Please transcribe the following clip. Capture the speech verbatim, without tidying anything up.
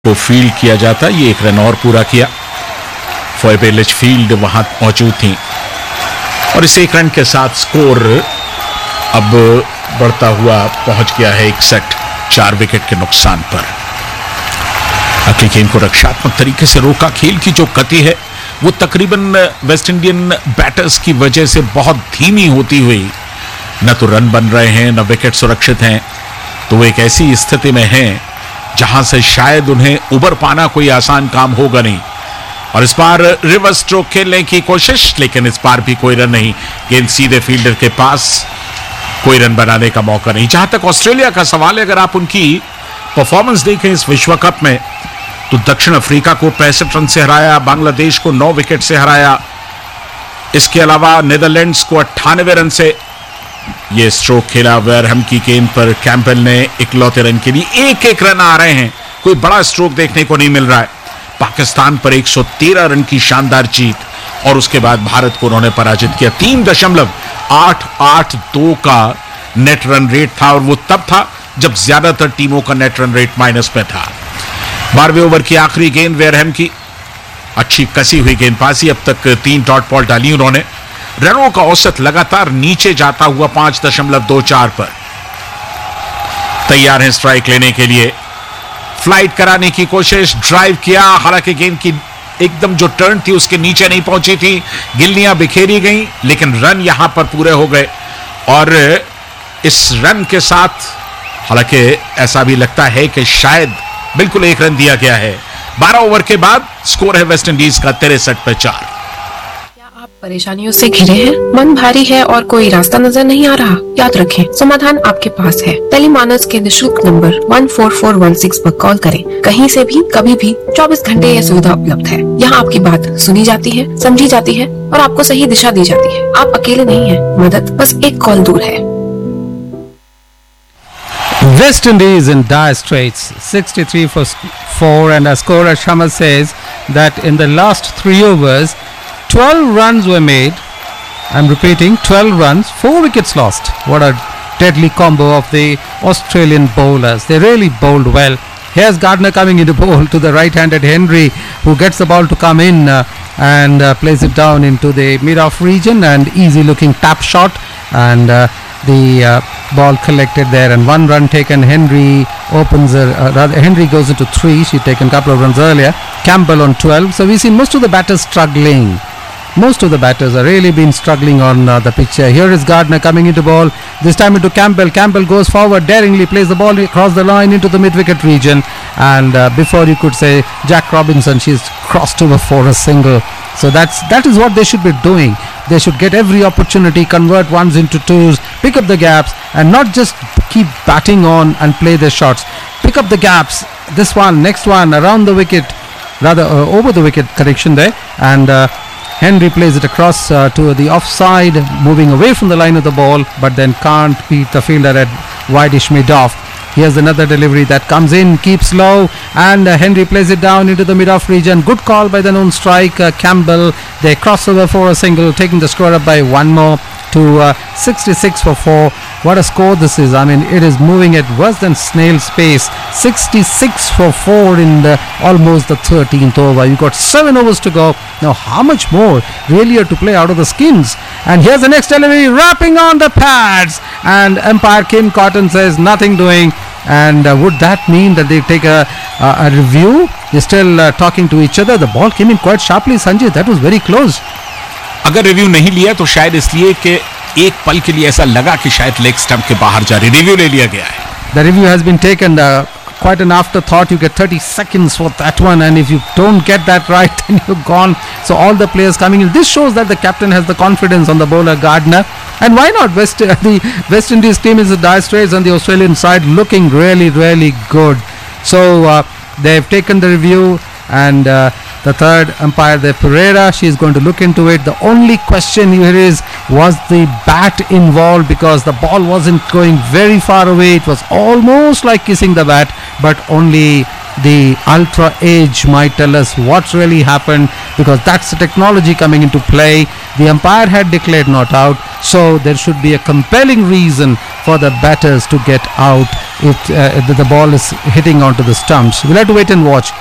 को फील्ड किया जाता, ये एक रन और पूरा किया। फॉयबेलिच फील्ड वहां मौजूद थी और इस एक रन के साथ स्कोर अब बढ़ता हुआ पहुंच गया है इकसठ, चार विकेट के नुकसान पर। अगली गेंद को रक्षात्मक तरीके से रोका। खेल की जो गति है वो तकरीबन वेस्ट इंडियन बैटर्स की वजह से बहुत धीमी होती हुई, न तो रन बन रहे हैं न विकेट सुरक्षित हैं, तो वो एक ऐसी स्थिति में हैं जहां से शायद उन्हें उबर पाना कोई आसान काम होगा नहीं। और इस बार रिवर्स स्ट्रोक खेलने की कोशिश, लेकिन इस बार भी कोई रन नहीं। गेंद सीधे फील्डर के पास, कोई रन बनाने का मौका नहीं। जहां तक ऑस्ट्रेलिया का सवाल है, अगर आप उनकी परफॉर्मेंस देखें इस विश्व कप में, तो दक्षिण अफ्रीका को पैंसठ रन से हराया, बांग्लादेश को नौ विकेट से हराया, इसके अलावा नीदरलैंड्स को अट्ठानवे रन से ये स्ट्रोक खेला। वेयरहम की गेंद पर कैंपबेल ने इकलौते रन के लिए एक एक रन आ रहे हैं, कोई बड़ा स्ट्रोक देखने को नहीं मिल रहा है। पाकिस्तान पर एक सौ तेरह रन की शानदार जीत और उसके बाद भारत को उन्होंने पराजित किया। तीन दशमलव आठ आठ दो का नेट रन रेट था और वो तब था जब ज्यादातर टीमों का नेट रन रेट माइनस में था। बारहवें ओवर की आखिरी गेंद वेयरहम की, अच्छी कसी हुई गेंदबाजी। अब तक तीन डॉट बॉल डाली उन्होंने। रनों का औसत लगातार नीचे जाता हुआ पांच दशमलव दो चार पर। तैयार हैं स्ट्राइक लेने के लिए। फ्लाइट कराने की कोशिश, ड्राइव किया, हालांकि गेंद की एकदम जो टर्न थी उसके नीचे नहीं पहुंची थी, गिल्लियां बिखेरी गई, लेकिन रन यहां पर पूरे हो गए। और इस रन के साथ हालांकि ऐसा भी लगता है कि शायद बिल्कुल एक रन दिया गया है। बारह ओवर के बाद स्कोर है वेस्ट इंडीज का तिरसठ पे चार। परेशानियों से घिरे हैं, मन भारी है और कोई रास्ता नजर नहीं आ रहा? याद रखें, समाधान आपके पास है। टेलीमानस के निशुल्क number one four four one six पर कॉल करें। कहीं से भी कभी भी चौबीस घंटे यह सुविधा उपलब्ध है। यहाँ आपकी बात सुनी जाती है, समझी जाती है और आपको सही दिशा दी जाती है। आप अकेले नहीं हैं, मदद बस एक कॉल दूर है। West Indies in dire straits, sixty-three for four, and as scorer Sharma says that in the last three overs, twelve runs were made. I'm repeating, twelve runs, four wickets lost. What a deadly combo of the Australian bowlers. They really bowled well. Here's Gardner coming into bowl to the right-handed Henry, who gets the ball to come in uh, and uh, plays it down into the mid-off region, and easy-looking tap shot, and uh, the uh, ball collected there, and one run taken. Henry opens uh, uh, rather Henry goes into three. She'd taken a couple of runs earlier. Campbell on twelve. So we see most of the batters struggling. Most of the batters are really been struggling on uh, the pitch. Here is Gardner coming into ball, this time into Campbell. Campbell goes forward, daringly plays the ball across the line into the mid-wicket region, and uh, before you could say Jack Robinson, she's crossed over for a single. So that's that is what they should be doing. They should get every opportunity, convert ones into twos, pick up the gaps, and not just keep batting on and play their shots. Pick up the gaps. This one, next one, around the wicket, rather uh, over the wicket, correction there, and uh, Henry plays it across uh, to the offside, moving away from the line of the ball, but then can't beat the fielder at wideish mid-off. Here's another delivery that comes in, keeps low, and uh, Henry plays it down into the mid-off region. Good call by the known strike, uh, Campbell. They cross over for a single, taking the score up by one more to uh, sixty-six for four. What a score this is. I mean, it is moving at worse than snail's pace. sixty-six for four in the, almost the thirteenth over. You've got seven overs to go. Now, how much more really are to play out of the skins? And here's the next delivery, wrapping on the pads. And umpire Kim Cotton says nothing doing. And uh, would that mean that they take a, a, a review? They're still uh, talking to each other. The ball came in quite sharply, Sanjay. That was very close. अगर review नहीं लिया तो शायद इसलिए कि एक पल के लिए ऐसा लगा कि शायद लेग स्टंप के बाहर जा रही। रिव्यू ले लिया गया है। The review has been taken. Uh, quite an afterthought. You get thirty seconds for that one, and if you don't get that right, then you're gone. So all the players coming in. This shows that the captain has the confidence on the bowler Gardner. And why not? West uh, the West Indies team is the dire straits, and the Australian side looking really, really good. So uh, they've taken the review, and uh, the third umpire, the Pereira, she is going to look into it. The only question here is, was the bat involved? Because the ball wasn't going very far away. It was almost like kissing the bat, but only the ultra edge might tell us what really happened, because that's the technology coming into play. The umpire had declared not out, so there should be a compelling reason for the batters to get out if uh, the, the ball is hitting onto the stumps. We'll have to wait and watch.